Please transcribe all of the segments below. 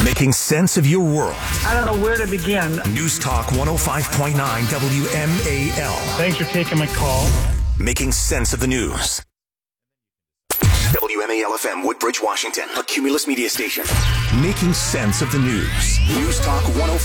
Making sense of your world. I don't know where to begin. News Talk 105.9 WMAL. Thanks for taking my call. Making sense of the news. WMAL-FM, Woodbridge, Washington. A Cumulus media station. Making sense of the news. News Talk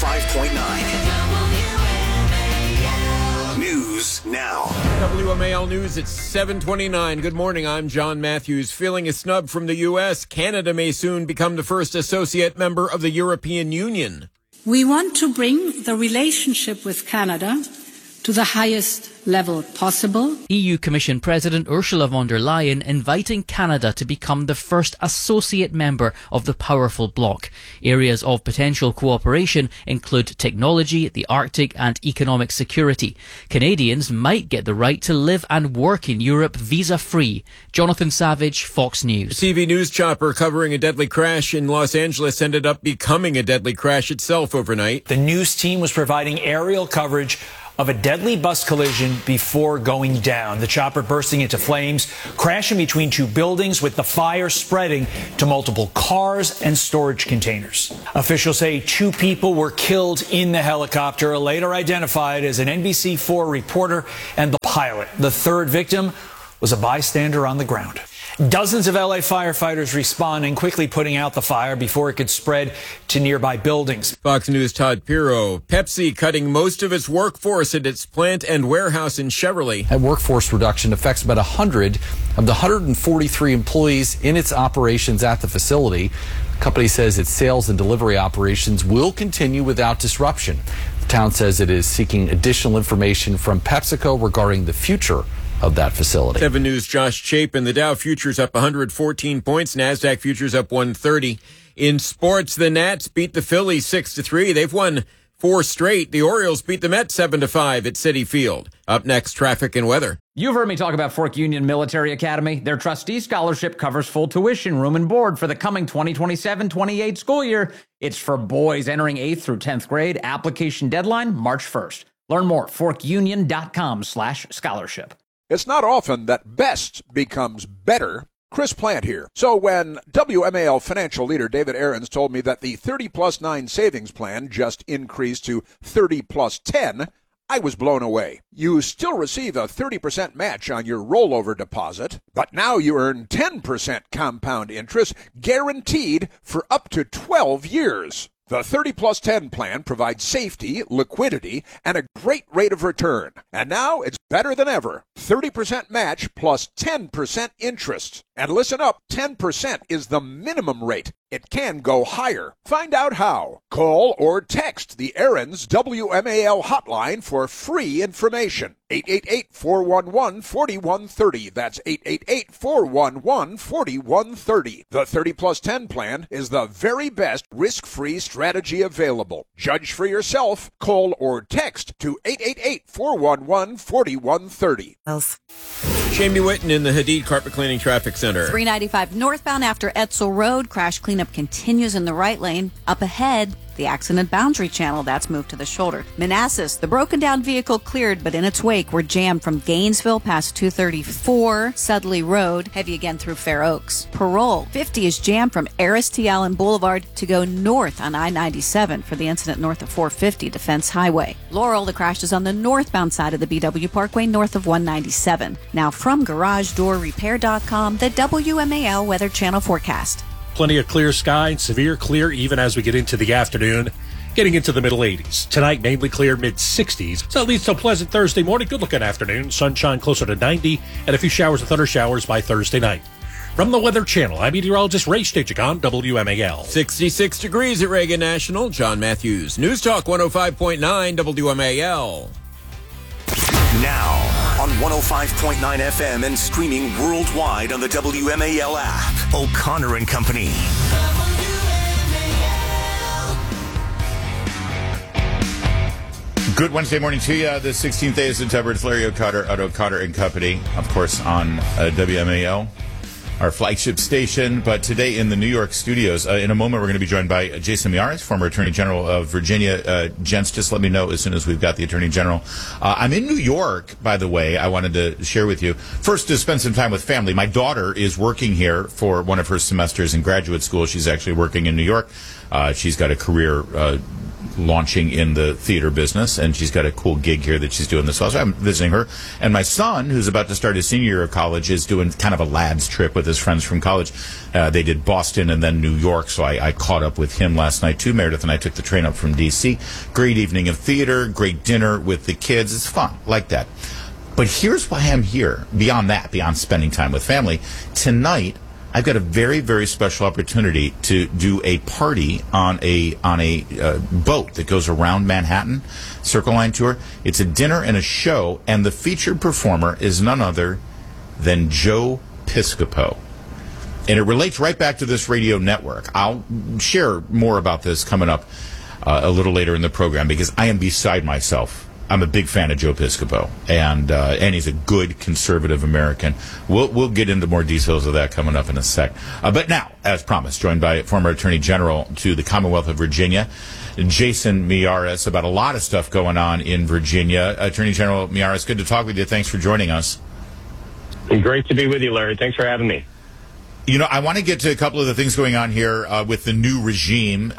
105.9. News now. WMAL News at 7:29. Good morning. I'm John Matthews. Feeling a snub from the U.S., Canada may soon become the first associate member of the European Union. We want to bring the relationship with Canada to the highest level possible. EU Commission President Ursula von der Leyen inviting Canada to become the first associate member of the powerful bloc. Areas of potential cooperation include technology, the Arctic and economic security. Canadians might get the right to live and work in Europe visa-free. Jonathan Savage, Fox News. The TV news chopper covering a deadly crash in Los Angeles ended up becoming a deadly crash itself overnight. The news team was providing aerial coverage of a deadly bus collision before going down. The chopper bursting into flames, crashing between two buildings with the fire spreading to multiple cars and storage containers. Officials say 2 people were killed in the helicopter, later identified as an NBC4 reporter and the pilot. The third victim was a bystander on the ground. Dozens of LA firefighters responding, quickly putting out the fire before it could spread to nearby buildings. Fox News' Todd Pirro. Pepsi cutting most of its workforce at its plant and warehouse in Cheverly. That workforce reduction affects about 100 of the 143 employees in its operations at the facility. The company says its sales and delivery operations will continue without disruption. The town says it is seeking additional information from PepsiCo regarding the future of that facility. 7 News' Josh Chapin. The Dow futures up 114 points. NASDAQ futures up 130. In sports, the Nats beat the Phillies 6-3. They've won 4 straight. The Orioles beat the Mets 7-5 at Citi Field. Up next, traffic and weather. You've heard me talk about Fork Union Military Academy. Their trustee scholarship covers full tuition, room and board for the coming 2027-28 school year. It's for boys entering 8th through 10th grade. Application deadline, March 1st. Learn more at forkunion.com/scholarship. It's not often that best becomes better. Chris Plant here. So when WMAL financial leader David Aarons told me that the 30+9 savings plan just increased to 30+10, I was blown away. You still receive a 30% match on your rollover deposit, but now you earn 10% compound interest guaranteed for up to 12 years. The 30+10 plan provides safety, liquidity, and a great rate of return. And now it's better than ever. 30% match plus 10% interest. And listen up, 10% is the minimum rate. It can go higher. Find out how. Call or text the Aarons WMAL hotline for free information. 888-411-4130. That's 888-411-4130. The 30+10 plan is the very best risk-free strategy available. Judge for yourself. Call or text to 888-411-4130. Jamie Whitten in the Hadid Carpet Cleaning Traffic Center. 395 northbound after Etzel Road. Crash cleanup continues in the right lane. Up ahead, the accident boundary channel, that's moved to the shoulder. Manassas, the broken down vehicle cleared, but in its wake, we're jammed from Gainesville past 234 Sudley Road, heavy again through Fair Oaks. Parole, 50 is jammed from Aris T. Allen Boulevard to go north on I-97 for the incident north of 450 Defense Highway. Laurel, the crash is on the northbound side of the BW Parkway north of 197. Now from GarageDoorRepair.com, the WMAL Weather Channel forecast. Plenty of clear sky and severe clear even as we get into the afternoon, getting into the middle 80s. Tonight, mainly clear mid-60s. So that leads to a pleasant Thursday morning. Good-looking afternoon. Sunshine closer to 90 and a few showers and thunder showers by Thursday night. From the Weather Channel, I'm meteorologist Ray Stachik on WMAL. 66 degrees at Reagan National. John Matthews. News Talk 105.9 WMAL. Now on 105.9 FM and streaming worldwide on the WMAL app. O'Connor and Company. Good Wednesday morning to you. The 16th day of September. It's Larry O'Connor at O'Connor and Company, of course, on WMAL. our flagship station. But today in the New York studios, in a moment, we're going to be joined by Jason Miyares, former Attorney General of Virginia. Gents, just let me know as soon as we've got the Attorney General. I'm in New York, by the way. I wanted to share with you. First, to spend some time with family. My daughter is working here for one of her semesters in graduate school. She's actually working in New York. She's got a career launching in the theater business, and she's got a cool gig here that she's doing this well. So I'm visiting her. And my son, who's about to start his senior year of college, is doing kind of a lad's trip with his friends from college. They did Boston and then New York, so I caught up with him last night too. Meredith and I took the train up from D.C. Great evening of theater, great dinner with the kids. It's fun, like that. But here's why I'm here. Beyond that, beyond spending time with family, tonight I've got a very, very special opportunity to do a party on a boat that goes around Manhattan, Circle Line tour. It's a dinner and a show, and the featured performer is none other than Joe Piscopo. And it relates right back to this radio network. I'll share more about this coming up a little later in the program because I am beside myself. I'm a big fan of Joe Piscopo, and he's a good conservative American. We'll get into more details of that coming up in a sec. But now, as promised, joined by former Attorney General to the Commonwealth of Virginia, Jason Miyares, about a lot of stuff going on in Virginia. Attorney General Miyares, good to talk with you. Thanks for joining us. Great to be with you, Larry. Thanks for having me. You know, I want to get to a couple of the things going on here with the new regime,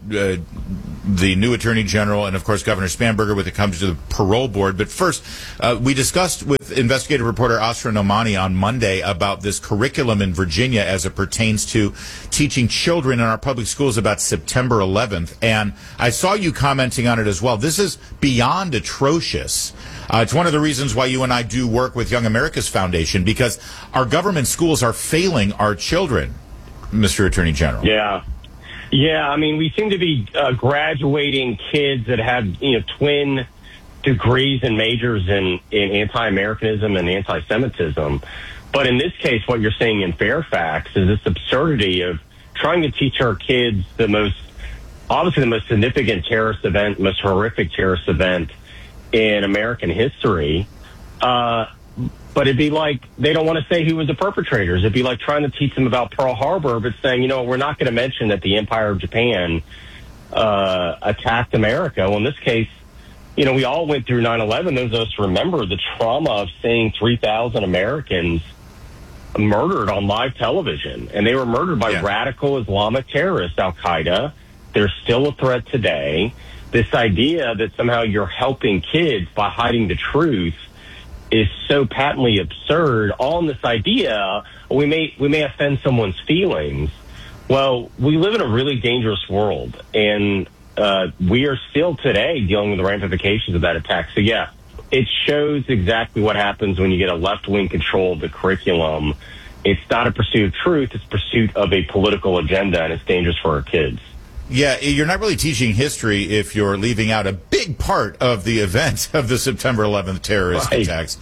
the new Attorney General, and, of course, Governor Spanberger when it comes to the parole board. But first, we discussed with investigative reporter Asra Nomani on Monday about this curriculum in Virginia as it pertains to teaching children in our public schools about September 11th. And I saw you commenting on it as well. This is beyond atrocious. It's one of the reasons why you and I do work with Young America's Foundation, because our government schools are failing our children, Mr. Attorney General. Yeah, I mean, we seem to be graduating kids that have, twin degrees and majors in anti-Americanism and anti-Semitism. But in this case, what you're seeing in Fairfax is this absurdity of trying to teach our kids obviously the most significant terrorist event, most horrific terrorist event in American history. But it'd be like they don't want to say who was the perpetrators. It'd be like trying to teach them about Pearl Harbor, but saying, we're not going to mention that the Empire of Japan attacked America. Well, in this case, we all went through 9/11. Those of us remember the trauma of seeing 3,000 Americans murdered on live television. And they were murdered by radical Islamic terrorists, Al-Qaeda. They're still a threat today. This idea that somehow you're helping kids by hiding the truth is so patently absurd. All in this idea, we may offend someone's feelings. Well, we live in a really dangerous world, and we are still today dealing with the ramifications of that attack. So, yeah, it shows exactly what happens when you get a left-wing control of the curriculum. It's not a pursuit of truth. It's a pursuit of a political agenda, and it's dangerous for our kids. Yeah, you're not really teaching history if you're leaving out a big part of the event of the September 11th terrorist attacks.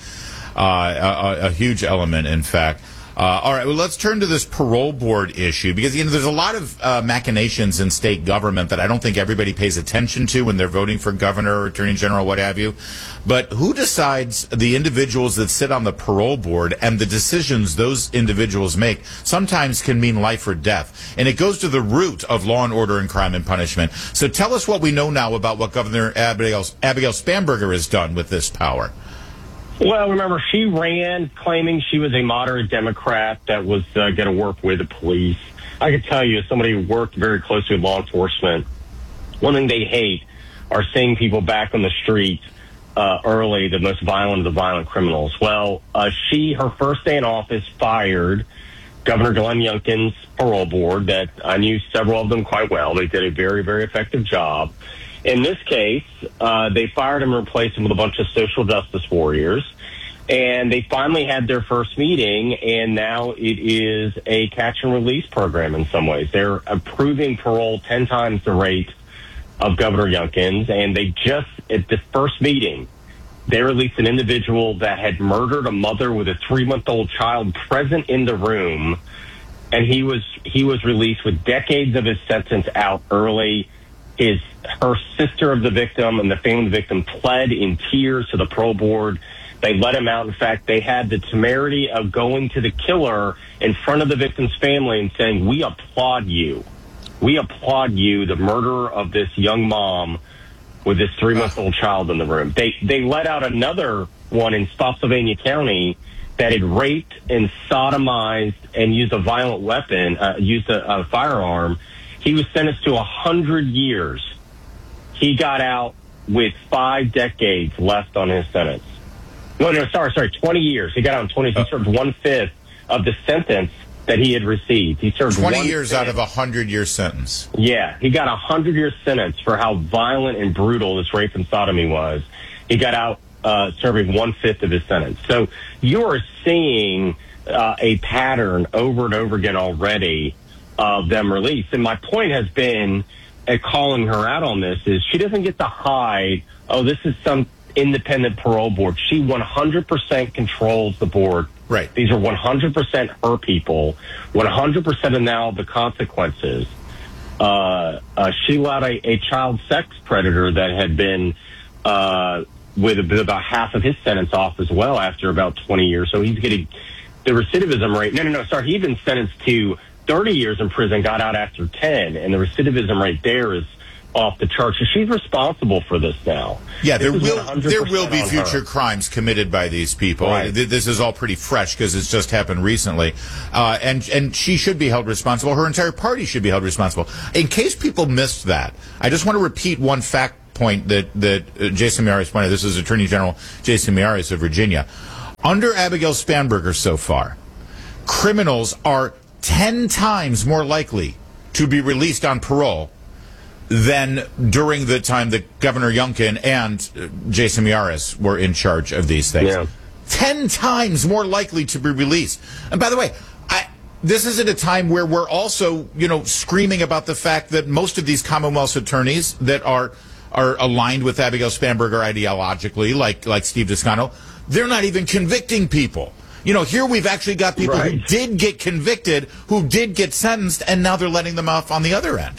A huge element, in fact. All right, well, let's turn to this parole board issue, because there's a lot of machinations in state government that I don't think everybody pays attention to when they're voting for governor or attorney general, what have you. But who decides the individuals that sit on the parole board, and the decisions those individuals make sometimes can mean life or death. And it goes to the root of law and order and crime and punishment. So tell us what we know now about what Governor Abigail Spanberger has done with this power. Well, remember, she ran claiming she was a moderate Democrat that was going to work with the police. I can tell you, as somebody who worked very closely with law enforcement, one thing they hate are seeing people back on the street early, the most violent of the violent criminals. Well, her first day in office, fired Governor Glenn Youngkin's parole board that I knew several of them quite well. They did a very, very effective job. In this case, they fired him and replaced him with a bunch of social justice warriors. And they finally had their first meeting, and now it is a catch and release program in some ways. They're approving parole 10 times the rate of Governor Youngkin's. And they just, at the first meeting, they released an individual that had murdered a mother with a 3-month-old child present in the room. And he was released with decades of his sentence out early. Her sister of the victim and the family of the victim pled in tears to the parole board They let him out. In fact, they had the temerity of going to the killer in front of the victim's family and saying, "We applaud you. We applaud you, the murderer of this young mom with this 3-month-old child in the room." They let out another one in Spotsylvania County that had raped and sodomized and used a violent weapon, used a firearm. He was sentenced to 100 years. He got out with 5 decades left on his sentence. No, 20 years. He got out in 20. He served 1/5 of the sentence that he had received. He served 20 years out of a 100-year sentence. Yeah, he got a 100-year sentence for how violent and brutal this rape and sodomy was. He got out serving 1/5 of his sentence. So you are seeing a pattern over and over again already of them released. And my point has been, at calling her out on this, is she doesn't get to hide, oh, this is some independent parole board. She 100% controls the board. Right. These are 100% her people, 100% of now the consequences. She allowed a child sex predator that had been with about half of his sentence off as well after about 20 years. So he's getting the recidivism rate. He'd been sentenced to 30 years in prison, got out after 10, and the recidivism rate there is off the charts. So she's responsible for this now. Yeah, there will be future crimes committed by these people. Right. This is all pretty fresh because it's just happened recently. And she should be held responsible. Her entire party should be held responsible. In case people missed that, I just want to repeat one fact point that Jason Miyares pointed out. This is Attorney General Jason Miyares of Virginia. Under Abigail Spanberger so far, criminals are 10 times more likely to be released on parole than during the time that Governor Youngkin and Jason Miyares were in charge of these things. Yeah. 10 times more likely to be released. And by the way, this is at a time where we're also, screaming about the fact that most of these Commonwealth attorneys that are aligned with Abigail Spanberger ideologically, like Steve Descano, they're not even convicting people. Here we've actually got people who did get convicted, who did get sentenced, and now they're letting them off on the other end.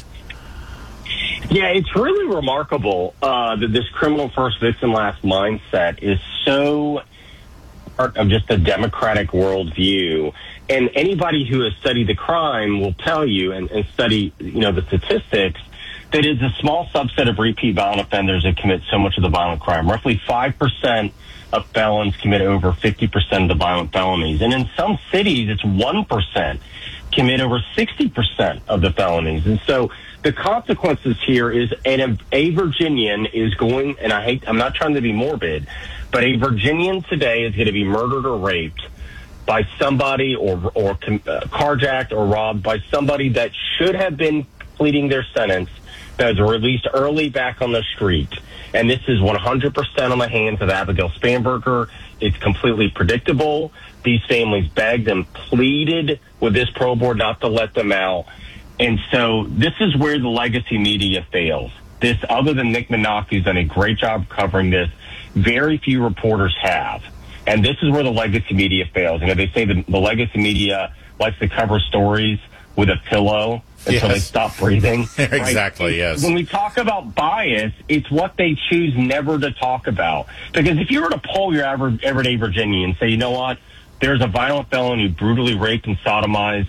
Yeah, it's really remarkable that this criminal first, victim last mindset is so part of just a democratic worldview. And anybody who has studied the crime will tell you and study, the statistics, that is a small subset of repeat violent offenders that commit so much of the violent crime. Roughly 5% of felons commit over 50% of the violent felonies. And in some cities, it's 1% commit over 60% of the felonies. And so the consequences here is a Virginian is going, and I'm not trying to be morbid, but a Virginian today is going to be murdered or raped by somebody or carjacked or robbed by somebody that should have been completing their sentence, that was released early back on the street. And this is 100% on the hands of Abigail Spanberger. It's completely predictable. These families begged and pleaded with this parole board not to let them out. And so this is where the legacy media fails. This, other than Nick Minock, who's done a great job covering this, very few reporters have. And this is where the legacy media fails. They say the legacy media likes to cover stories with a pillow until they stop breathing. Exactly, right? yes. When we talk about bias, it's what they choose never to talk about. Because if you were to poll your everyday Virginian and say, you know what, there's a violent felon who brutally raped and sodomized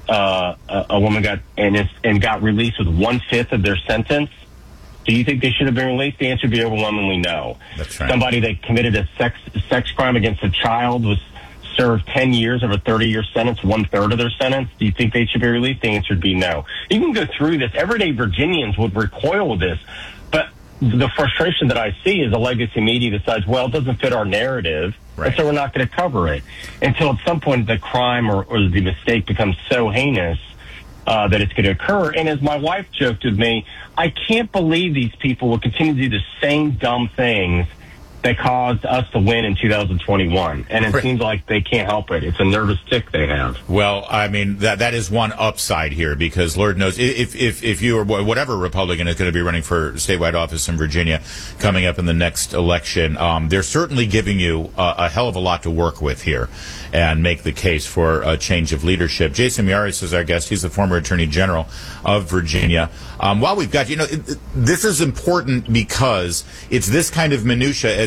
a woman and got released with 1/5 of their sentence, do you think they should have been released? The answer would be overwhelmingly no. That's right. Somebody that committed a sex crime against a child was served 10 years of a 30-year sentence, 1/3 of their sentence. Do you think they should be released? The answer would be no. You can go through this. Everyday Virginians would recoil with this. But the frustration that I see is the legacy media decides, well, it doesn't fit our narrative, and so we're not going to cover it. Until at some point the crime or the mistake becomes so heinous that it's going to occur. And as my wife joked with me, I can't believe these people will continue to do the same dumb things that caused us to win in 2021. And it seems like they can't help it. It's a nervous tick they have. Well, I mean, that is one upside here, because Lord knows if you or whatever Republican is going to be running for statewide office in Virginia coming up in the next election, they're certainly giving you a hell of a lot to work with here and make the case for a change of leadership. Jason Miyares is our guest. He's the former Attorney General of Virginia. While we've got, this is important because it's this kind of minutia, as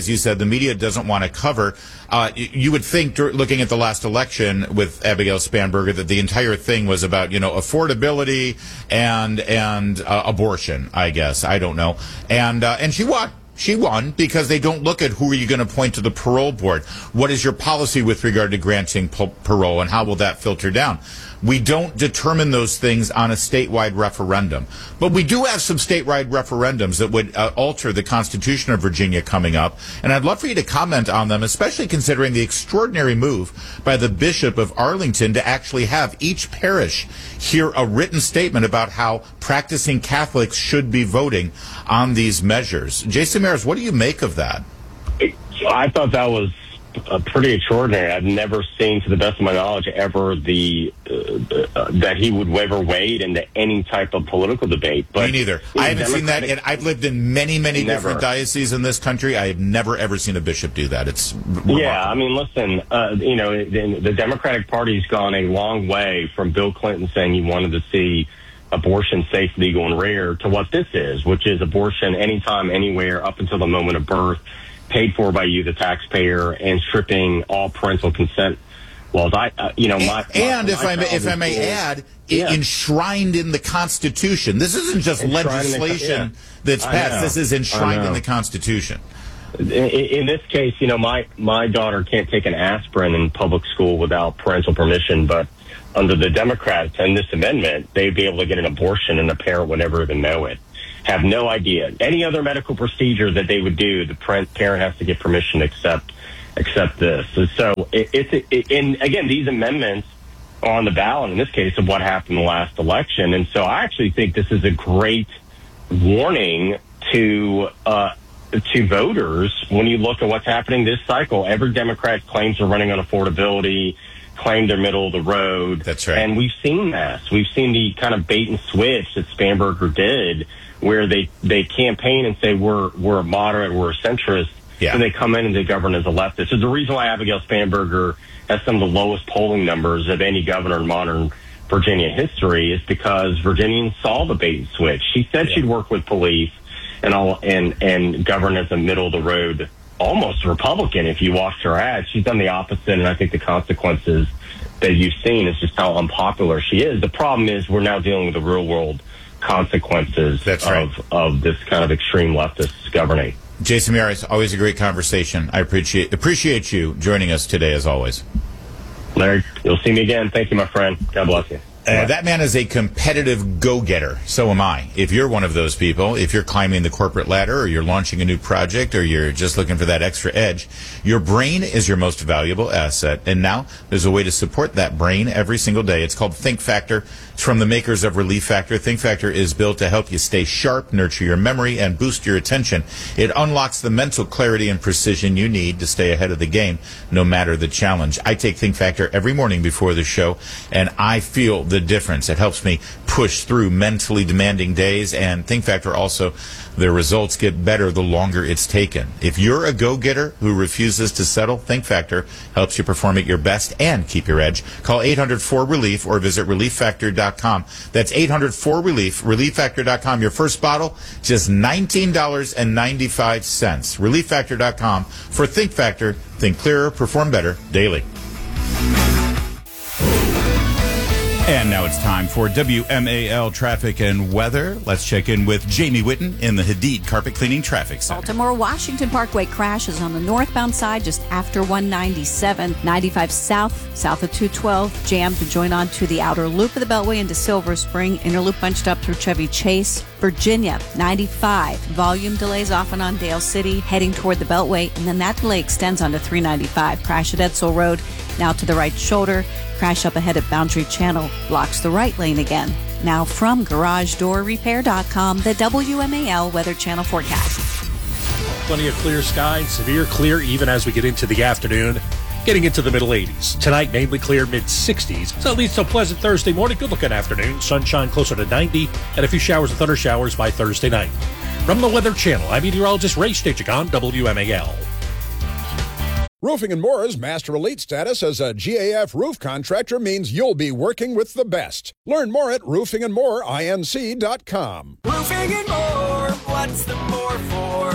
as you said, the media doesn't want to cover. You would think, looking at the last election with Abigail Spanberger, that the entire thing was about, affordability and abortion, I guess. I don't know. And she won. She won because they don't look at who are you going to appoint to the parole board. What is your policy with regard to granting parole, and how will that filter down? We don't determine those things on a statewide referendum. But we do have some statewide referendums that would alter the Constitution of Virginia coming up. And I'd love for you to comment on them, especially considering the extraordinary move by the Bishop of Arlington to actually have each parish hear a written statement about how practicing Catholics should be voting on these measures. Jason Maris, what do you make of that? I thought that was pretty extraordinary. I've never seen, to the best of my knowledge, ever that he would ever wade into any type of political debate. But me neither. I haven't seen that. And I've lived in many different dioceses in this country. I have never, ever seen a bishop do that. It's remarkable. Yeah, I mean, listen, the Democratic Party's gone a long way from Bill Clinton saying he wanted to see abortion safe, legal, and rare to what this is, which is abortion anytime, anywhere, up until the moment of birth, paid for by you, the taxpayer, and stripping all parental consent laws. If I may add, enshrined in the Constitution. This isn't just legislation that's passed. This is enshrined in the Constitution. In this case, my daughter can't take an aspirin in public school without parental permission, but under the Democrats and this amendment, they'd be able to get an abortion, and the parent would never even know it. Have no idea. Any other medical procedure that they would do, the parent has to get permission except this. So and again, these amendments are on the ballot in this case of what happened in the last election. And so I actually think this is a great warning to voters when you look at what's happening this cycle. Every Democrat claims they're running on affordability, claim they're middle of the road. That's right. And we've seen this. We've seen the kind of bait and switch that Spanberger did, where they campaign and say we're a moderate, we're a centrist, and they come in and they govern as a leftist. So the reason why Abigail Spanberger has some of the lowest polling numbers of any governor in modern Virginia history is because Virginians saw the bait and switch. She said she'd work with police and govern as a middle of the road, almost Republican. If you watched her ads, she's done the opposite, and I think the consequences that you've seen is just how unpopular she is. The problem is we're now dealing with the real world consequences of this kind of extreme leftist governing. Jason Maris, always a great conversation. I appreciate you joining us today, as always. Larry, you'll see me again. Thank you, my friend. God bless you. That man is a competitive go-getter. So am I. If you're one of those people, if you're climbing the corporate ladder, or you're launching a new project, or you're just looking for that extra edge, your brain is your most valuable asset. And now there's a way to support that brain every single day. It's called Think Factor. It's from the makers of Relief Factor. Think Factor is built to help you stay sharp, nurture your memory, and boost your attention. It unlocks the mental clarity and precision you need to stay ahead of the game, no matter the challenge. I take Think Factor every morning before the show, and I feel the difference. It helps me push through mentally demanding days, and Think Factor also, their results get better the longer it's taken. If you're a go-getter who refuses to settle, Think Factor helps you perform at your best and keep your edge. Call 800-4RELIEF or visit ReliefFactor.com. That's 800-4RELIEF, ReliefFactor.com. Your first bottle, just $19.95. ReliefFactor.com. For Think Factor, think clearer, perform better daily. And now it's time for WMAL traffic and weather. Let's check in with Jamie Whitten in the Hadid Carpet Cleaning Traffic Center. Baltimore Washington Parkway crashes on the northbound side just after 197. 95 south of 212. Jammed to join on to the outer loop of the Beltway into Silver Spring. Inner loop bunched up through Chevy Chase. Virginia, 95. Volume delays off and on Dale City, heading toward the Beltway, and then that delay extends onto 395. Crash at Edsel Road, now to the right shoulder. Crash up ahead at Boundary Channel, blocks the right lane again. Now from GarageDoorRepair.com, the WMAL Weather Channel forecast. Plenty of clear skies, severe clear even as we get into the afternoon. Getting into the middle 80s. Tonight, mainly clear mid-60s. So it leads to a pleasant Thursday morning. Good looking afternoon. Sunshine closer to 90. And a few showers and thunder showers by Thursday night. From the Weather Channel, I'm meteorologist Ray Stachik on WMAL. Roofing and More's Master Elite status as a GAF roof contractor means you'll be working with the best. Learn more at roofingandmoreinc.com. Roofing and More, what's the more for?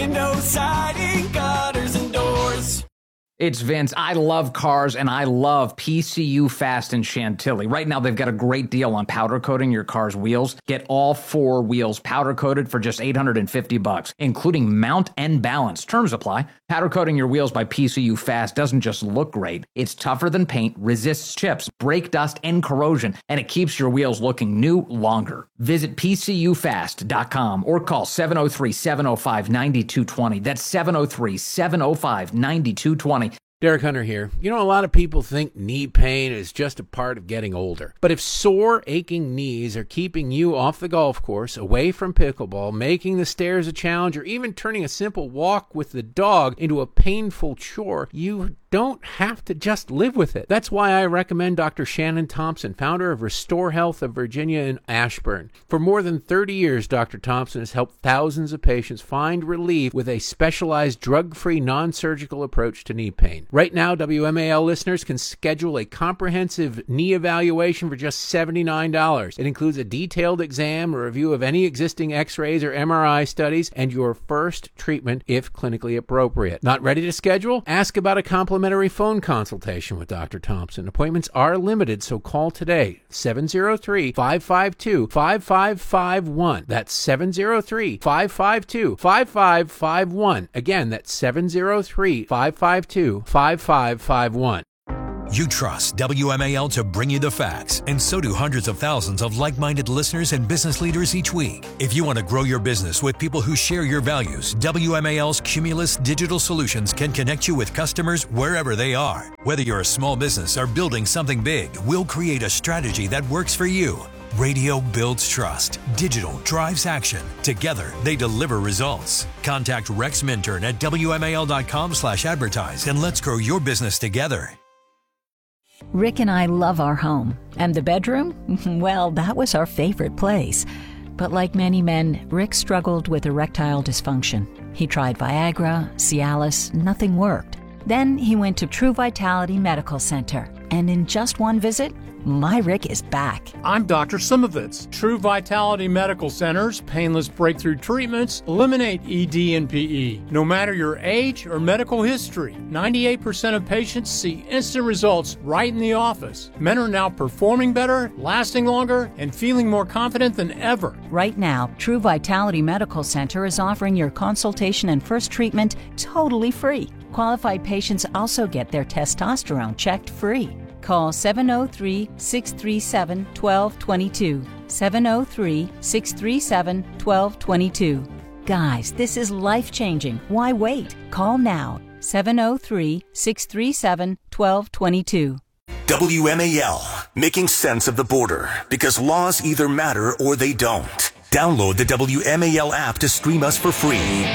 windows, siding, gutters, and doors. It's Vince. I love cars, and I love PCU Fast in Chantilly. Right now, they've got a great deal on powder coating your car's wheels. Get all 4 wheels powder coated for just $850, including mount and balance. Terms apply. Powder coating your wheels by PCU Fast doesn't just look great. It's tougher than paint, resists chips, brake dust, and corrosion, and it keeps your wheels looking new longer. Visit PCUfast.com or call 703-705-9220. That's 703-705-9220. Derek Hunter here. You know, a lot of people think knee pain is just a part of getting older. But if sore, aching knees are keeping you off the golf course, away from pickleball, making the stairs a challenge, or even turning a simple walk with the dog into a painful chore, you don't have to just live with it. That's why I recommend Dr. Shannon Thompson, founder of Restore Health of Virginia in Ashburn. For more than 30 years, Dr. Thompson has helped thousands of patients find relief with a specialized drug-free, non-surgical approach to knee pain. Right now, WMAL listeners can schedule a comprehensive knee evaluation for just $79. It includes a detailed exam, a review of any existing x-rays or MRI studies, and your first treatment if clinically appropriate. Not ready to schedule? Ask about a complimentary phone consultation with Dr. Thompson. Appointments are limited, so call today. 703-552-5551. That's 703-552-5551. Again, that's 703-552-5551. You trust WMAL to bring you the facts, and so do hundreds of thousands of like-minded listeners and business leaders each week. If you want to grow your business with people who share your values, WMAL's Cumulus Digital Solutions can connect you with customers wherever they are. Whether you're a small business or building something big, we'll create a strategy that works for you. Radio builds trust. Digital drives action. Together, they deliver results. Contact Rex Minturn at WMAL.com/advertise and let's grow your business together. Rick and I love our home. And the bedroom? Well, that was our favorite place. But like many men, Rick struggled with erectile dysfunction. He tried Viagra, Cialis, nothing worked. Then he went to True Vitality Medical Center. And in just one visit, my Rick is back. I'm Dr. Simovitz. True Vitality Medical Center's painless breakthrough treatments eliminate ED and PE. No matter your age or medical history, 98% of patients see instant results right in the office. Men are now performing better, lasting longer, and feeling more confident than ever. Right now, True Vitality Medical Center is offering your consultation and first treatment totally free. Qualified patients also get their testosterone checked free. Call 703-637-1222. 703-637-1222. Guys, this is life-changing. Why wait? Call now. 703-637-1222. WMAL, making sense of the border, because laws either matter or they don't. Download the WMAL app to stream us for free.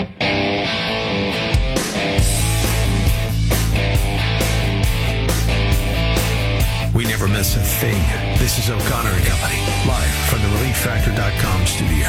We never miss a thing. This is O'Connor and Company, live from the ReliefFactor.com studio.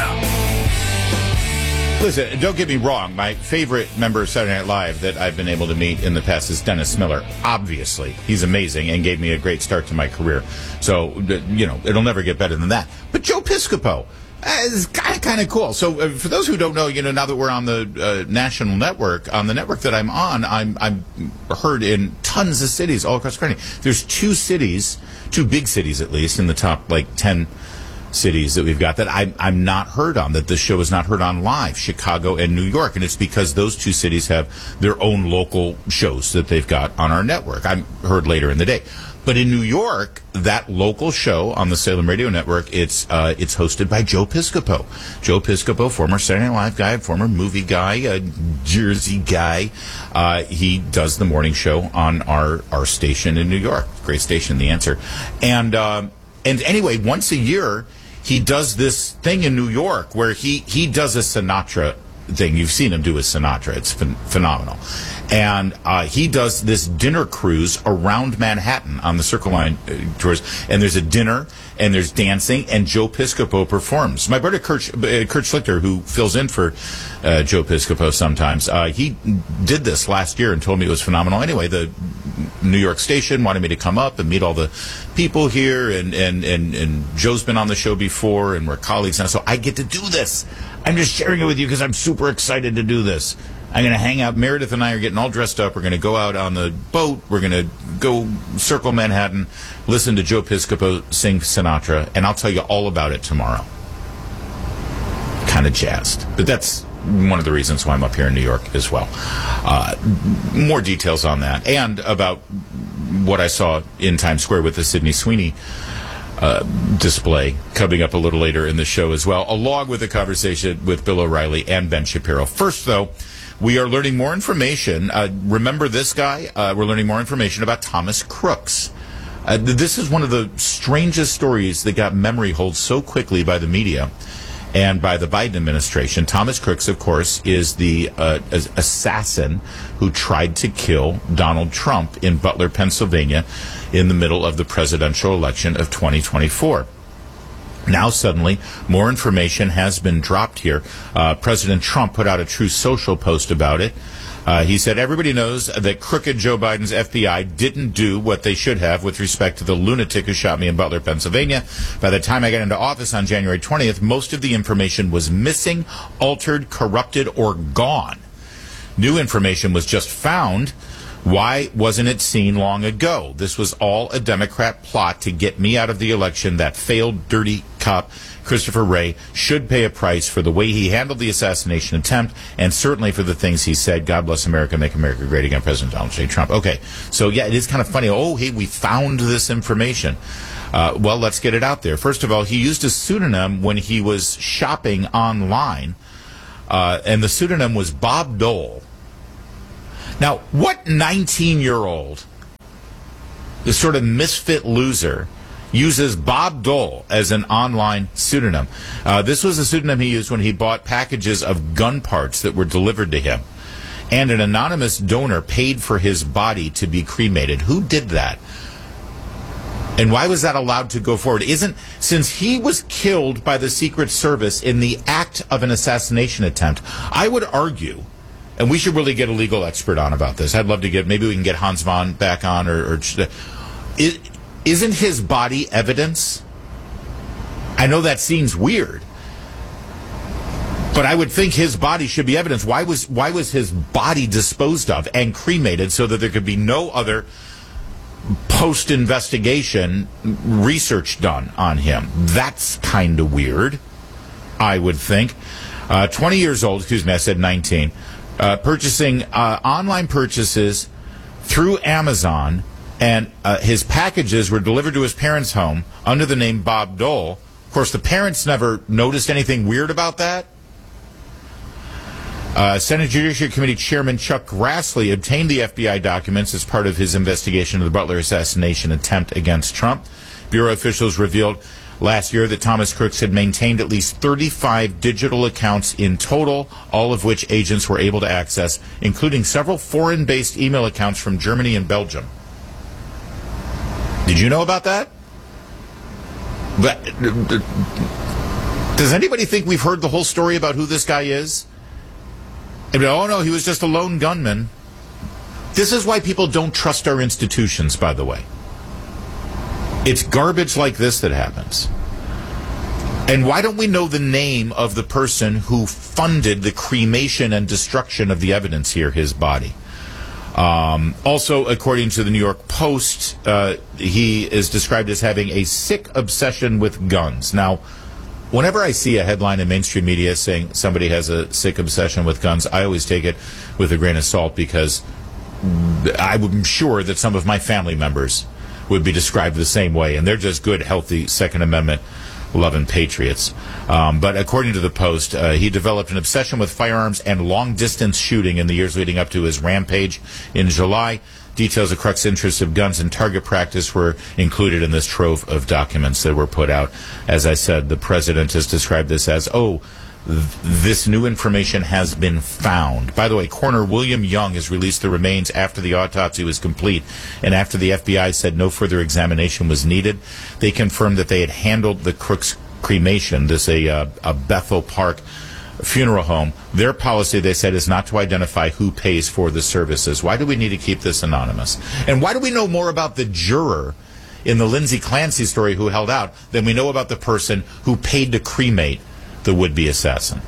Listen, don't get me wrong. My favorite member of Saturday Night Live that I've been able to meet in the past is Dennis Miller. Obviously, he's amazing and gave me a great start to my career. So, you know, it'll never get better than that. But Joe Piscopo is kind of cool. So, for those who don't know, you know, now that we're on the national network, on the network that I'm on, I'm heard in tons of cities all across the country. There's two big cities at least, in the top, like, 10 cities that we've got that I'm not heard on, that this show is not heard on live, Chicago and New York. And it's because those two cities have their own local shows that they've got on our network. I'm heard later in the day. But in New York, that local show on the Salem Radio Network, it's hosted by Joe Piscopo. Joe Piscopo, former Saturday Night Live guy, former movie guy, Jersey guy. He does the morning show on our station in New York. Great station, The Answer. And anyway, once a year, he does this thing in New York where he does a Sinatra thing. You've seen him do a Sinatra. It's phenomenal. And he does this dinner cruise around Manhattan on the Circle Line tours. And there's a dinner, and there's dancing, and Joe Piscopo performs. My brother Kurt Schlichter, who fills in for Joe Piscopo sometimes, he did this last year and told me it was phenomenal. Anyway, the New York station wanted me to come up and meet all the people here, and Joe's been on the show before, and we're colleagues now, so I get to do this. I'm just sharing it with you because I'm super excited to do this. I'm going to hang out. Meredith and I are getting all dressed up. We're going to go out on the boat. We're going to go circle Manhattan, listen to Joe Piscopo sing Sinatra, and I'll tell you all about it tomorrow. Kind of jazzed. But that's one of the reasons why I'm up here in New York as well. More details on that and about what I saw in Times Square with the Sydney Sweeney display coming up a little later in the show as well, along with a conversation with Bill O'Reilly and Ben Shapiro. First, though, we are learning more information. Remember this guy? We're learning more information about Thomas Crooks. This is one of the strangest stories that got memory hold so quickly by the media and by the Biden administration. Thomas Crooks, of course, is the assassin who tried to kill Donald Trump in Butler, Pennsylvania, in the middle of the presidential election of 2024. Now, suddenly, more information has been dropped here. President Trump put out a Truth Social post about it. He said, everybody knows that crooked Joe Biden's FBI didn't do what they should have with respect to the lunatic who shot me in Butler, Pennsylvania. By the time I got into office on January 20th, most of the information was missing, altered, corrupted, or gone. New information was just found. Why wasn't it seen long ago? This was all a Democrat plot to get me out of the election. That failed dirty cop, Christopher Wray, should pay a price for the way he handled the assassination attempt and certainly for the things he said. God bless America, make America great again, President Donald J. Trump. Okay, so yeah, it is kind of funny. Oh, hey, we found this information. Well, let's get it out there. First of all, he used a pseudonym when he was shopping online, and the pseudonym was Bob Dole. Now, what 19-year-old, this sort of misfit loser, uses Bob Dole as an online pseudonym? This was a pseudonym he used when he bought packages of gun parts that were delivered to him. And an anonymous donor paid for his body to be cremated. Who did that? And why was that allowed to go forward? Since he was killed by the Secret Service in the act of an assassination attempt, I would argue, and we should really get a legal expert on about this. I'd love to maybe we can get Hans Vaughn back on, or isn't his body evidence? I know that seems weird, but I would think his body should be evidence. Why was his body disposed of and cremated so that there could be no other post-investigation research done on him? That's kind of weird, I would think. 20 years old, excuse me, I said 19. Purchasing online purchases through Amazon, and his packages were delivered to his parents' home under the name Bob Dole. Of course, the parents never noticed anything weird about that. Senate Judiciary Committee Chairman Chuck Grassley obtained the FBI documents as part of his investigation of the Butler assassination attempt against Trump. Bureau officials revealed last year that Thomas Crooks had maintained at least 35 digital accounts in total, all of which agents were able to access, including several foreign-based email accounts from Germany and Belgium. Did you know about that? But does anybody think we've heard the whole story about who this guy is? I mean, oh no, he was just a lone gunman. This is why people don't trust our institutions, by the way. It's garbage like this that happens. And why don't we know the name of the person who funded the cremation and destruction of the evidence here, his body? Also, according to the New York Post, he is described as having a sick obsession with guns. Now, whenever I see a headline in mainstream media saying somebody has a sick obsession with guns, I always take it with a grain of salt, because I'm sure that some of my family members would be described the same way, and they're just good, healthy Second Amendment loving patriots. But according to the Post, he developed an obsession with firearms and long-distance shooting in the years leading up to his rampage in July. Details of Crooks' interest of guns and target practice were included in this trove of documents that were put out. As I said, the president has described this as, this new information has been found. By the way, Coroner William Young has released the remains after the autopsy was complete and after the FBI said no further examination was needed. They confirmed that they had handled the Crooks cremation. This is a Bethel Park funeral home. Their policy, they said, is not to identify who pays for the services. Why do we need to keep this anonymous? And why do we know more about the juror in the Lindsay Clancy story who held out than we know about the person who paid to cremate the would-be assassin?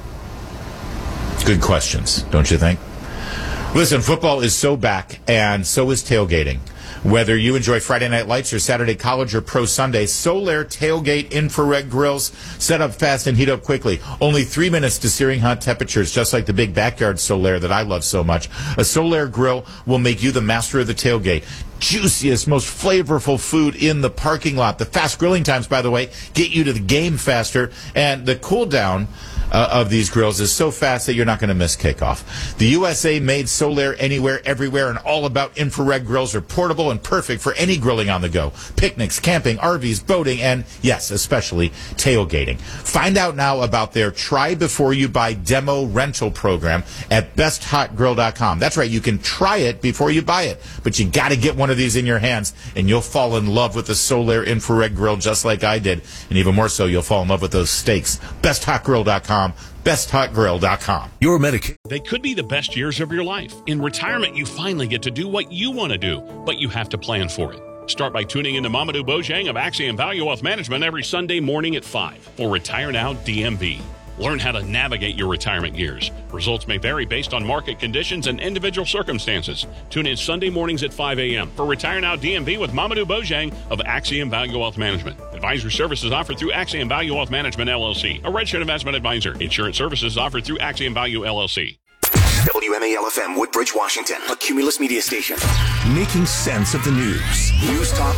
Good questions, don't you think? Listen, football is so back, and so is tailgating. Whether you enjoy Friday Night Lights or Saturday College or Pro Sunday, Solaire Tailgate infrared grills set up fast and heat up quickly. Only 3 minutes to searing hot temperatures, just like the big backyard Solaire that I love so much. A Solaire grill will make you the master of the tailgate. Juiciest, most flavorful food in the parking lot. The fast grilling times, by the way, get you to the game faster. And the cool down of these grills is so fast that you're not going to miss kickoff. The USA-made Solaire Anywhere, Everywhere, and All About infrared grills are portable and perfect for any grilling on the go. Picnics, camping, RVs, boating, and, yes, especially tailgating. Find out now about their Try Before You Buy demo rental program at besthotgrill.com. That's right, you can try it before you buy it, but you got to get one of these in your hands, and you'll fall in love with the Solaire infrared grill just like I did. And even more so, you'll fall in love with those steaks. besthotgrill.com. besthotgrill.com. Your Medicaid. They could be the best years of your life. In retirement, you finally get to do what you want to do, but you have to plan for it. Start by tuning in to Mamadou Bojang of Axiom Value Wealth Management every Sunday morning at 5 for Retire Now DMV. Learn how to navigate your retirement years. Results may vary based on market conditions and individual circumstances. Tune in Sunday mornings at 5 a.m. for Retire Now DMV with Mamadou Bojang of Axiom Value Wealth Management. Advisory services offered through Axiom Value Wealth Management, LLC, a registered investment advisor. Insurance services offered through Axiom Value, LLC. WMAL-FM, Woodbridge, Washington, a Cumulus media station. Making sense of the news. News Talk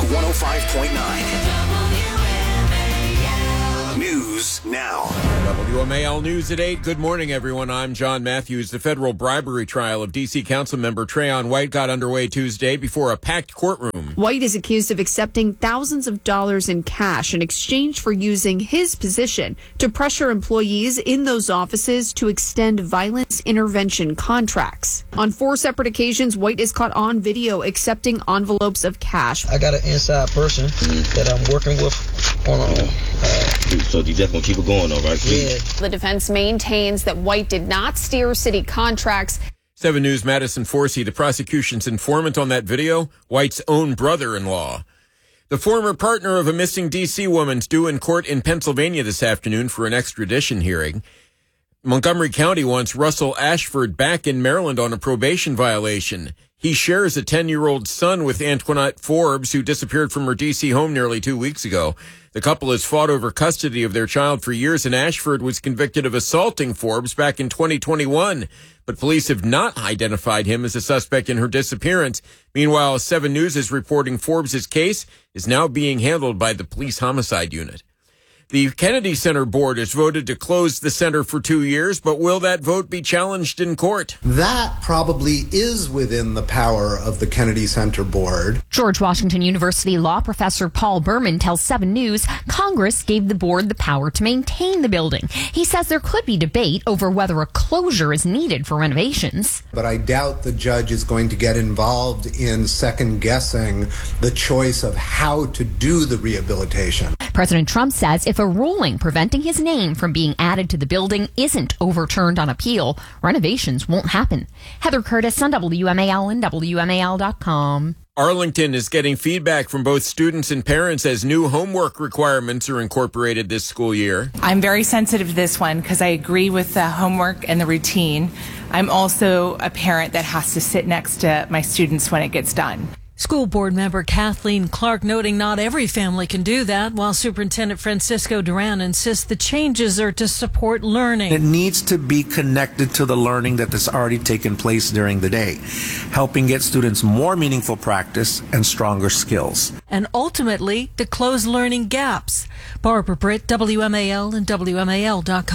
105.9. News now. WMAL News at 8. Good morning, everyone. I'm John Matthews. The federal bribery trial of D.C. Councilmember Trayon White got underway Tuesday before a packed courtroom. White is accused of accepting thousands of dollars in cash in exchange for using his position to pressure employees in those offices to extend violence intervention contracts. On 4 separate occasions, White is caught on video accepting envelopes of cash. I got an inside person that I'm working with on so you just gonna keep it going, though, right? Yeah. The defense maintains that White did not steer city contracts. 7 News' Madison Forsey, the prosecution's informant on that video, White's own brother-in-law. The former partner of a missing D.C. woman's due in court in Pennsylvania this afternoon for an extradition hearing. Montgomery County wants Russell Ashford back in Maryland on a probation violation. He shares a 10-year-old son with Antoinette Forbes, who disappeared from her D.C. home nearly 2 weeks ago. The couple has fought over custody of their child for years, and Ashford was convicted of assaulting Forbes back in 2021. But police have not identified him as a suspect in her disappearance. Meanwhile, 7 News is reporting Forbes' case is now being handled by the police homicide unit. The Kennedy Center board has voted to close the center for 2 years, but will that vote be challenged in court? That probably is within the power of the Kennedy Center board. George Washington University law professor Paul Berman tells 7 News Congress gave the board the power to maintain the building. He says there could be debate over whether a closure is needed for renovations. But I doubt the judge is going to get involved in second-guessing the choice of how to do the rehabilitation. President Trump says if a ruling preventing his name from being added to the building isn't overturned on appeal, renovations won't happen. Heather Curtis on WMAL and WMAL.com. Arlington is getting feedback from both students and parents as new homework requirements are incorporated this school year. I'm very sensitive to this one because I agree with the homework and the routine. I'm also a parent that has to sit next to my students when it gets done. School board member Kathleen Clark noting not every family can do that, while Superintendent Francisco Duran insists the changes are to support learning. It needs to be connected to the learning that has already taken place during the day, helping get students more meaningful practice and stronger skills. And ultimately, to close learning gaps. Barbara Britt, WMAL and WMAL.com.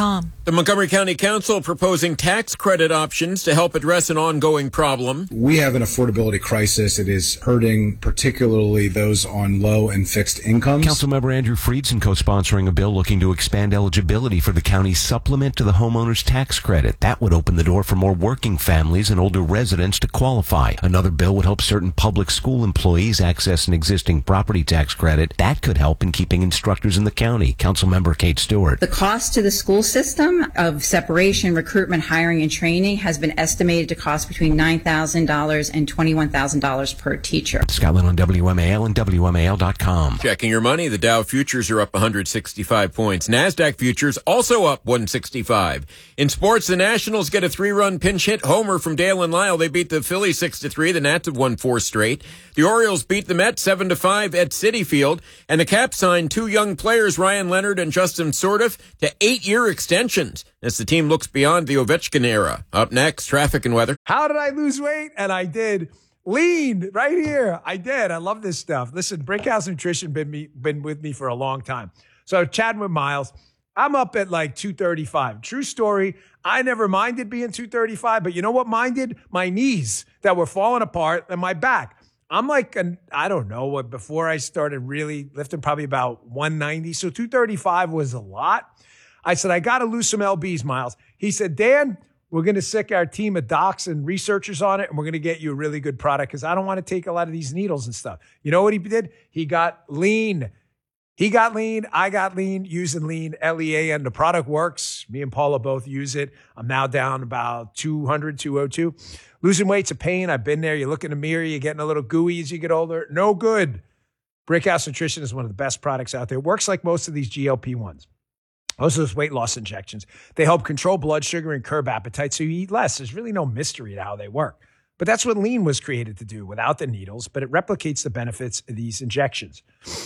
The Montgomery County Council proposing tax credit options to help address an ongoing problem. We have an affordability crisis. It is hurting particularly those on low and fixed incomes. Councilmember Andrew Friedson co-sponsoring a bill looking to expand eligibility for the county's supplement to the homeowner's tax credit. That would open the door for more working families and older residents to qualify. Another bill would help certain public school employees access an existing property tax credit. That could help in keeping instructors in the county. Councilmember Kate Stewart. The cost to the school system of separation, recruitment, hiring, and training has been estimated to cost between $9,000 and $21,000 per teacher. Scotland on WMAL and WMAL.com. Checking your money, the Dow futures are up 165 points. NASDAQ futures also up 165. In sports, the Nationals get a 3-run pinch hit homer from Dale and Lyle. They beat the Phillies 6-3. The Nats have won 4 straight. The Orioles beat the Mets 7-5 at Citi Field. And the Caps signed 2 young players, Ryan Leonard and Justin Sourdif, to 8-year extensions as the team looks beyond the Ovechkin era. Up next, traffic and weather. How did I lose weight? And I did. Lean right here. I did. I love this stuff. Listen, Brickhouse Nutrition been with me for a long time. So chatting with Miles, I'm up at like 235. True story. I never minded being 235, but you know what minded? My knees that were falling apart and my back. I'm like, I don't know what, before I started really lifting, probably about 190. So 235 was a lot. I said, I got to lose some LBs, Miles. He said, Dan, we're going to sick our team of docs and researchers on it, and we're going to get you a really good product because I don't want to take a lot of these needles and stuff. You know what he did? He got lean. He got lean. I got lean using lean, Lean. The product works. Me and Paula both use it. I'm now down about 200, 202. Losing weight's a pain. I've been there. You look in the mirror, you're getting a little gooey as you get older. No good. Brickhouse Nutrition is one of the best products out there. It works like most of these GLP-1s. Most of those weight loss injections. They help control blood sugar and curb appetite so you eat less. There's really no mystery to how they work. But that's what lean was created to do without the needles, but it replicates the benefits of these injections.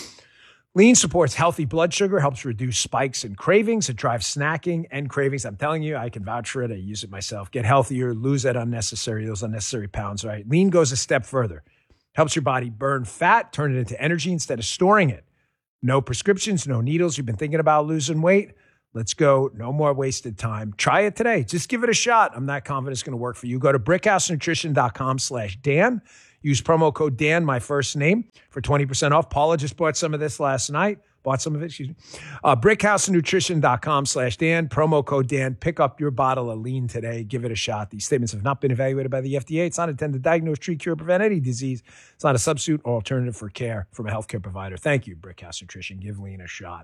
Lean supports healthy blood sugar, helps reduce spikes and cravings. It drives snacking and cravings. I'm telling you, I can vouch for it. I use it myself. Get healthier, lose those unnecessary pounds, right? Lean goes a step further. Helps your body burn fat, turn it into energy instead of storing it. No prescriptions, no needles. You've been thinking about losing weight? Let's go. No more wasted time. Try it today. Just give it a shot. I'm not confident it's going to work for you. Go to brickhousenutrition.com/Dan. Use promo code Dan, my first name, for 20% off. Paula just bought some of this last night. Brickhousenutrition.com/Dan. Promo code Dan. Pick up your bottle of lean today. Give it a shot. These statements have not been evaluated by the FDA. It's not intended to diagnose, treat, cure, prevent any disease. It's not a substitute or alternative for care from a healthcare provider. Thank you, Brickhouse Nutrition. Give lean a shot.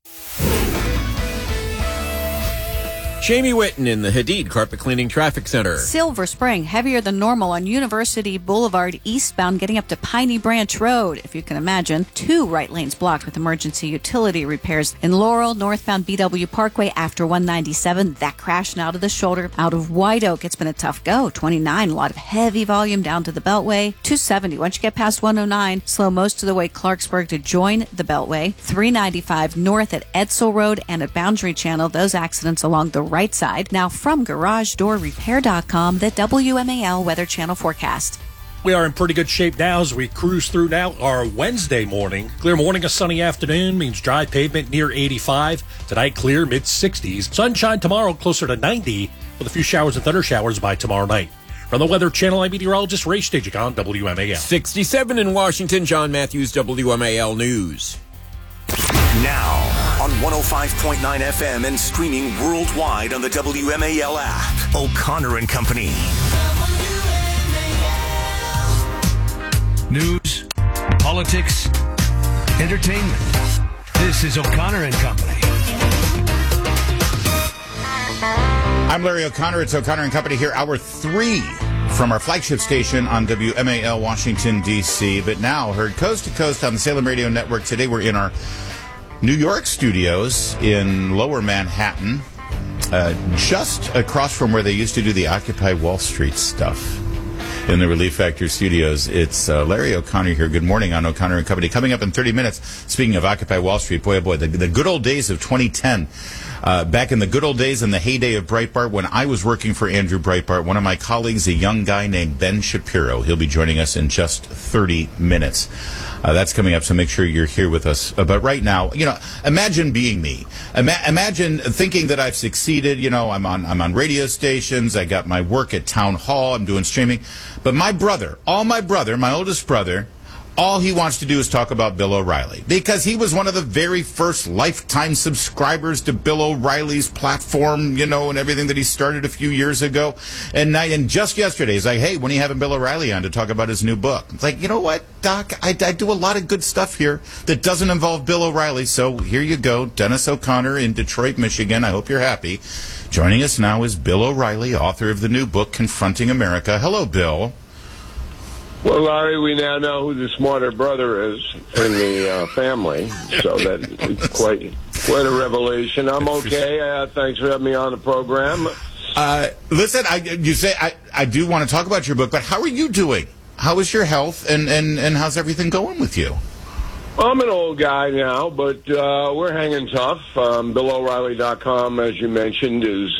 Jamie Whitten in the Hadid Carpet Cleaning Traffic Center. Silver Spring, heavier than normal on University Boulevard eastbound, getting up to Piney Branch Road. If you can imagine, 2 right lanes blocked with emergency utility repairs. In Laurel, northbound BW Parkway after 197, that crashing out of the shoulder. Out of White Oak, it's been a tough go. 29, a lot of heavy volume down to the Beltway. 270, once you get past 109, slow most of the way Clarksburg to join the Beltway. 395 north at Edsel Road and at Boundary Channel, those accidents along the right side. Now from GarageDoorRepair.com, the WMAL Weather Channel forecast. We are in pretty good shape now as we cruise through now our Wednesday morning. Clear morning, a sunny afternoon means dry pavement near 85. Tonight, clear mid-60s. Sunshine tomorrow closer to 90 with a few showers and thunder showers by tomorrow night. From the Weather Channel, I'm meteorologist Ray Stajic on WMAL. 67 in Washington, John Matthews, WMAL News. Now, on 105.9 FM and streaming worldwide on the WMAL app. O'Connor and Company. News, politics, entertainment. This is O'Connor and Company. I'm Larry O'Connor. It's O'Connor and Company here, hour 3 from our flagship station on WMAL Washington, D.C. But now heard coast to coast on the Salem Radio Network. Today we're in our New York studios in Lower Manhattan, just across from where they used to do the Occupy Wall Street stuff. In the Relief Factor studios, it's Larry O'Connor here. Good morning on O'Connor and Company. Coming up in 30 minutes, speaking of Occupy Wall Street, boy, oh boy, the good old days of 2010. Back in the good old days in the heyday of Breitbart, when I was working for Andrew Breitbart, one of my colleagues, a young guy named Ben Shapiro, he'll be joining us in just 30 minutes. That's coming up, so make sure you're here with us. But right now, imagine being me. Imagine thinking that I've succeeded. I'm on radio stations. I got my work at Town Hall. I'm doing streaming. But my oldest brother, all he wants to do is talk about Bill O'Reilly, because he was one of the very first lifetime subscribers to Bill O'Reilly's platform, and everything that he started a few years ago. And just yesterday, he's like, hey, when are you having Bill O'Reilly on to talk about his new book? It's like, you know what, Doc, I do a lot of good stuff here that doesn't involve Bill O'Reilly. So here you go, Dennis O'Connor in Detroit, Michigan. I hope you're happy. Joining us now is Bill O'Reilly, author of the new book, Confronting America. Hello, Bill. Well, Larry, we now know who the smarter brother is in the family, so that it's quite a revelation. I'm okay. Thanks for having me on the program. Listen, I do want to talk about your book, but how are you doing? How is your health, and how's everything going with you? I'm an old guy now, but we're hanging tough. BillO'Reilly.com, as you mentioned, is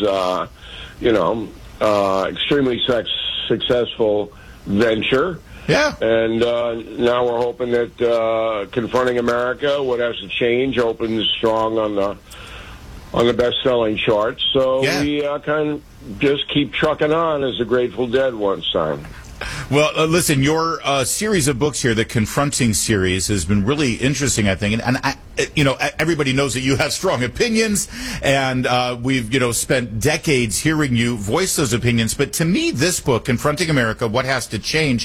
extremely successful venture. Yeah. And now we're hoping that Confronting America, What Has to Change, opens strong on the best-selling charts. So we kind of just keep trucking on, as the Grateful Dead once sang. Well, listen, your series of books here, the Confronting series, has been really interesting, I think. And everybody knows that you have strong opinions, and we've, spent decades hearing you voice those opinions. But to me, this book, Confronting America, What Has to Change,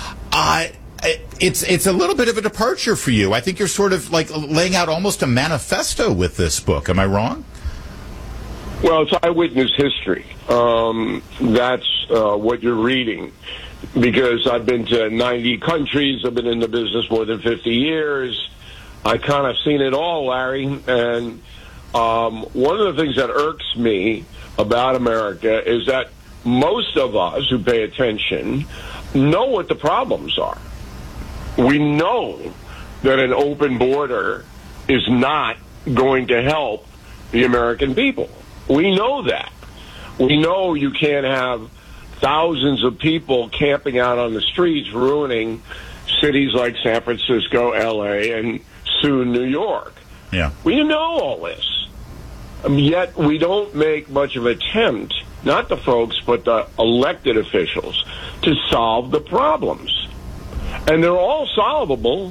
it's a little bit of a departure for you. I think you're sort of like laying out almost a manifesto with this book. Am I wrong? Well, it's eyewitness history. That's what you're reading. Because I've been to 90 countries, I've been in the business more than 50 years. I kind of seen it all, Larry. And one of the things that irks me about America is that most of us who pay attention know what the problems are. We know that an open border is not going to help the American people. We know that. We know you can't have thousands of people camping out on the streets, ruining cities like San Francisco, L.A., and soon New York. Yeah. We know all this. Yet we don't make much of an attempt, not the folks, but the elected officials, to solve the problems. And they're all solvable